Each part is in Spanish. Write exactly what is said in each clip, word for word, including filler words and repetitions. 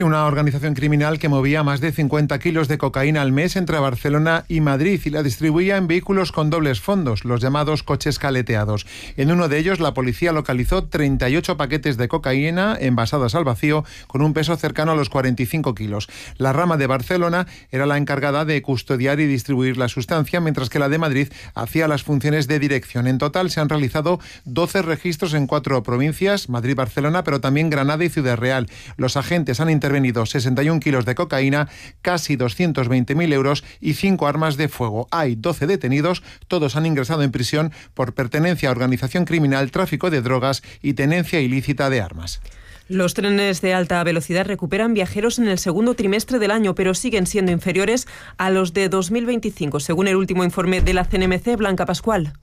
Una organización criminal que movía más de cincuenta kilos de cocaína al mes entre Barcelona y Madrid y la distribuía en vehículos con dobles fondos, los llamados coches caleteados. En uno de ellos, la policía localizó treinta y ocho paquetes de cocaína envasados al vacío con un peso cercano a los cuarenta y cinco kilos. La rama de Barcelona era la encargada de custodiar y distribuir la sustancia, mientras que la de Madrid hacía las funciones de dirección. En total se han realizado doce registros en cuatro provincias, Madrid, Barcelona, pero también Granada y Ciudad Real. Los agentes han intervenido intervenido sesenta y un kilos de cocaína, casi doscientos veinte mil euros y cinco armas de fuego. Hay doce detenidos, todos han ingresado en prisión por pertenencia a organización criminal, tráfico de drogas y tenencia ilícita de armas. Los trenes de alta velocidad recuperan viajeros en el segundo trimestre del año, pero siguen siendo inferiores a los de dos mil veinticinco, según el último informe de la C N M C. Blanca Pascual.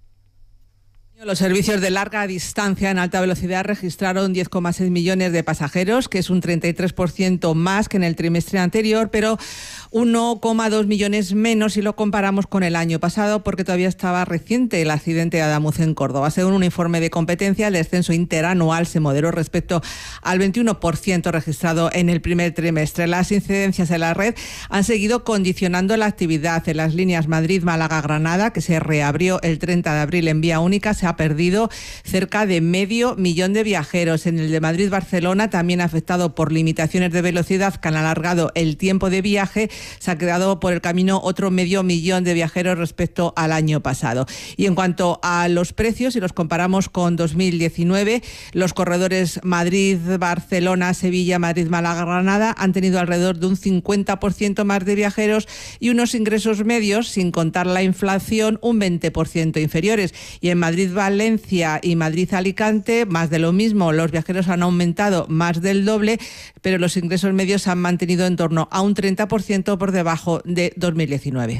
Los servicios de larga distancia en alta velocidad registraron diez coma seis millones de pasajeros, que es un treinta y tres por ciento más que en el trimestre anterior, pero uno coma dos millones menos si lo comparamos con el año pasado, porque todavía estaba reciente el accidente de Adamuz en Córdoba. Según un informe de competencia, el descenso interanual se moderó respecto al veintiuno por ciento registrado en el primer trimestre. Las incidencias en la red han seguido condicionando la actividad. En las líneas Madrid-Málaga-Granada, que se reabrió el treinta de abril en vía única, se ha perdido cerca de medio millón de viajeros. En el de Madrid-Barcelona, también afectado por limitaciones de velocidad que han alargado el tiempo de viaje, se ha quedado por el camino otro medio millón de viajeros respecto al año pasado. Y en cuanto a los precios, si los comparamos con dos mil diecinueve, los corredores Madrid-Barcelona, Sevilla, Madrid-Málaga-Granada han tenido alrededor de un cincuenta por ciento más de viajeros y unos ingresos medios, sin contar la inflación, un veinte por ciento inferiores. Y en Madrid-Valencia y Madrid-Alicante, más de lo mismo, los viajeros han aumentado más del doble, pero los ingresos medios se han mantenido en torno a un treinta por ciento por debajo de dos mil diecinueve.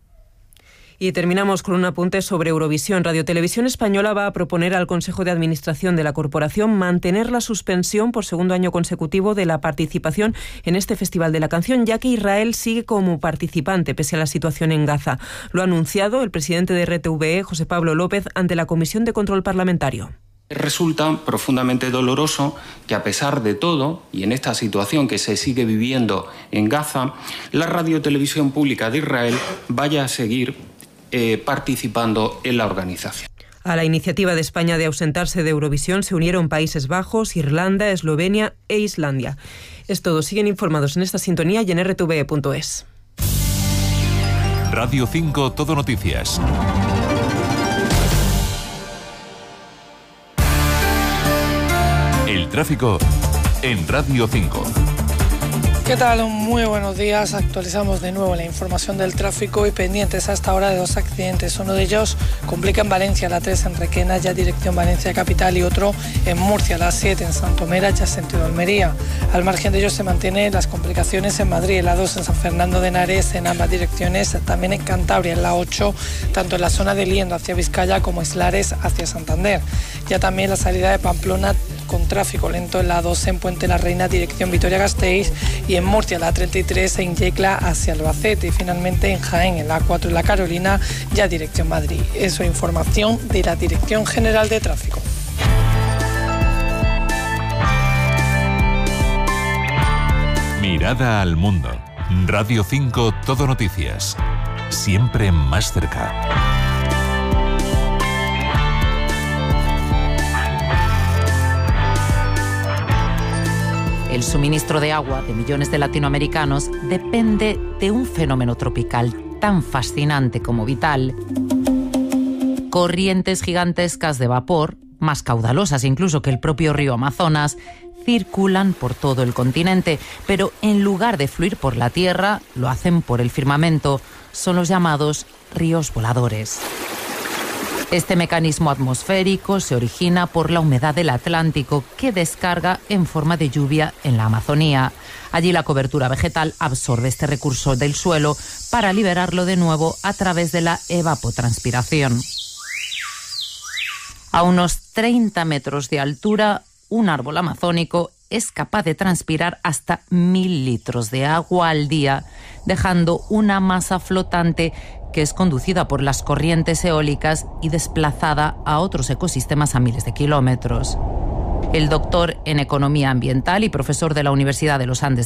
Y terminamos con un apunte sobre Eurovisión. Radio Televisión Española va a proponer al Consejo de Administración de la corporación mantener la suspensión por segundo año consecutivo de la participación en este Festival de la Canción, ya que Israel sigue como participante pese a la situación en Gaza. Lo ha anunciado el presidente de R T V E, José Pablo López, ante la Comisión de Control Parlamentario. Resulta profundamente doloroso que, a pesar de todo, y en esta situación que se sigue viviendo en Gaza, la Radio Televisión Pública de Israel vaya a seguir eh, participando en la organización. A la iniciativa de España de ausentarse de Eurovisión se unieron Países Bajos, Irlanda, Eslovenia e Islandia. Es todo. Siguen informados en esta sintonía y en r t v e punto es. Radio cinco Todo Noticias. El tráfico en Radio cinco. ¿Qué tal? Muy buenos días. Actualizamos de nuevo la información del tráfico y pendientes hasta ahora de dos accidentes. Uno de ellos complica en Valencia, la tres en Requena, ya dirección Valencia Capital, y otro en Murcia, la siete en Santomera, ya sentido Almería. Al margen de ellos se mantienen las complicaciones en Madrid, la dos en San Fernando de Henares, en ambas direcciones, también en Cantabria, en la ocho, tanto en la zona de Liendo hacia Vizcaya como Eslares hacia Santander. Ya también la salida de Pamplona con tráfico lento en la dos en Puente la Reina, dirección Vitoria-Gasteiz, y en Murcia la treinta y tres en Yecla hacia Albacete, y finalmente en Jaén, en la cuatro en la Carolina, ya dirección Madrid. Eso es información de la Dirección General de Tráfico. Mirada al mundo. Radio cinco Todo Noticias. Siempre más cerca. El suministro de agua de millones de latinoamericanos depende de un fenómeno tropical tan fascinante como vital. Corrientes gigantescas de vapor, más caudalosas incluso que el propio río Amazonas, circulan por todo el continente, pero en lugar de fluir por la tierra, lo hacen por el firmamento. Son los llamados ríos voladores. Este mecanismo atmosférico se origina por la humedad del Atlántico, que descarga en forma de lluvia en la Amazonía. Allí la cobertura vegetal absorbe este recurso del suelo para liberarlo de nuevo a través de la evapotranspiración. A unos treinta metros de altura, un árbol amazónico es capaz de transpirar hasta mil litros de agua al día, dejando una masa flotante que es conducida por las corrientes eólicas y desplazada a otros ecosistemas a miles de kilómetros. El doctor en Economía Ambiental y profesor de la Universidad de los Andes